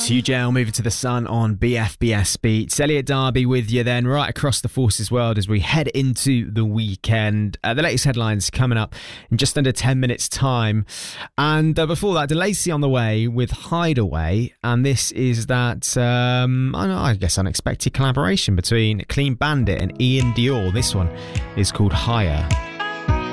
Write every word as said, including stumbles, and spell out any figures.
Hugh Jail moving to the sun on B F B S Beats. Elliot Darby with you then, right across the Forces world as we head into the weekend. Uh, the latest headlines coming up in just under ten minutes time. And uh, before that, DeLacy on the way with Hideaway. And this is that, um, I guess, unexpected collaboration between Clean Bandit and Ian Dior. This one is called Higher.